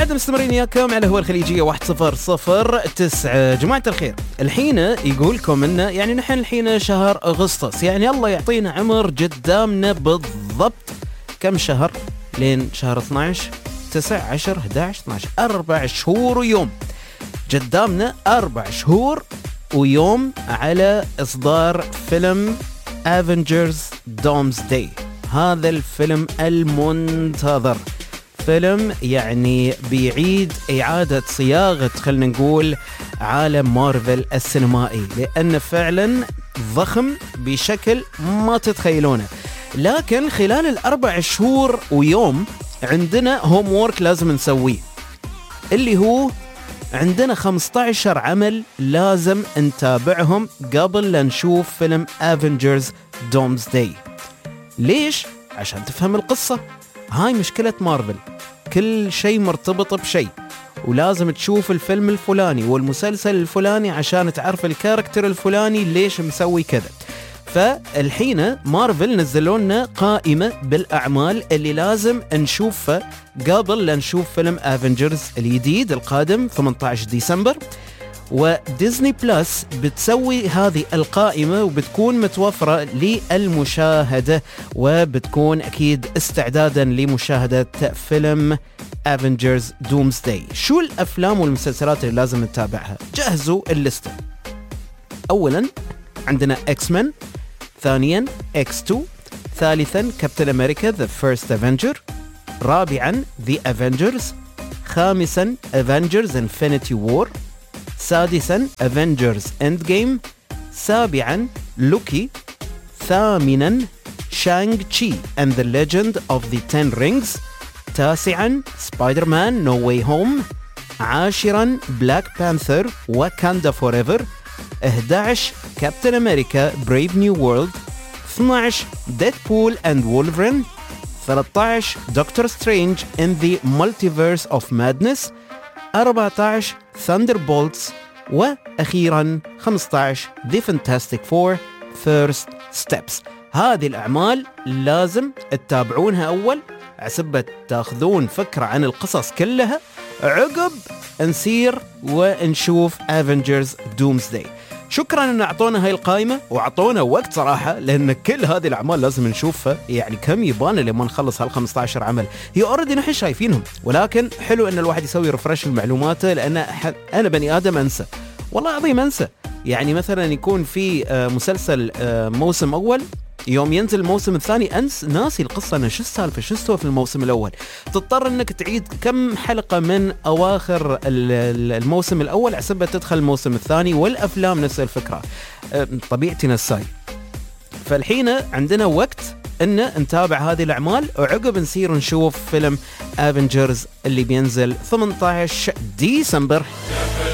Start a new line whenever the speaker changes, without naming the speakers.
بعد مستمرين إياكم على هو الخليجية 1009. جماعة الخير، الحين يقولكم إنه يعني نحن الحين شهر أغسطس، يعني الله يعطينا عمر قدامنا بالضبط كم شهر لين شهر 12 9 10 11 12 4 شهور ويوم. قدامنا 4 شهور ويوم على إصدار فيلم Avengers Doomsday. هذا الفيلم المنتظر، فيلم يعني بيعيد إعادة صياغة خلنا نقول عالم مارفل السينمائي، لأنه فعلا ضخم بشكل ما تتخيلونه. لكن خلال ال4 شهور ويوم عندنا هوم وورك لازم نسويه، اللي هو عندنا 15 عمل لازم نتابعهم قبل لا نشوف فيلم Avengers Doomsday. ليش؟ عشان تفهم القصة. هاي مشكلة مارفل، كل شيء مرتبط بشيء، ولازم تشوف الفيلم الفلاني والمسلسل الفلاني عشان تعرف الكاركتر الفلاني ليش مسوي كذا. فالحين مارفل نزلوا لنا قائمة بالأعمال اللي لازم نشوفها قبل لا نشوف فيلم افنجرز الجديد القادم 18 ديسمبر. وديزني بلس بتسوي هذه القائمة وبتكون متوفرة للمشاهدة، وبتكون أكيد استعدادا لمشاهدة فيلم افنجرز دومسداي. شو الأفلام والمسلسلات اللي لازم نتابعها؟ جهزوا الليستة. أولا عندنا X-Men، ثانيا X2، ثالثا كابتن أمريكا The First Avenger، رابعا The Avengers، خامسا Avengers Infinity War، سادسا Avengers Endgame، سابعا لوكي، ثامنا شانغ تشي and the Legend of the Ten Rings، تاسعا سبايدر مان No Way Home، عاشرا بلاك بانثر Wakanda Forever، 11 كابتن أمريكا Brave New World، 12 Deadpool and Wolverine، 13 Doctor Strange in the Multiverse of Madness، 14 Thunderbolts، وأخيرا 15 The Fantastic Four First Steps. هذه الأعمال لازم تتابعونها أول عسبة تاخذون فكرة عن القصص كلها، عقب نسير ونشوف Avengers Doomsday. شكرا ان اعطونا هاي القائمة واعطونا وقت صراحة، لان كل هذه الاعمال لازم نشوفها. يعني كم يبانا لما نخلص هال15 عمل؟ هي اوريدي نحن شايفينهم، ولكن حلو ان الواحد يسوي ريفرش لمعلوماته، لان انا بني ادم انسى، والله العظيم انسى. يعني مثلا يكون في مسلسل موسم اول، يوم ينزل الموسم الثاني ناسي القصة، أنا شو السالفة، شو استوى في الموسم الأول. تضطر أنك تعيد كم حلقة من أواخر الموسم الأول عسبة تدخل الموسم الثاني، والأفلام نفس الفكرة. طبيعتي نساي. فالحين عندنا وقت أن نتابع هذه الأعمال، وعقب نسير نشوف فيلم Avengers اللي بينزل 18 ديسمبر.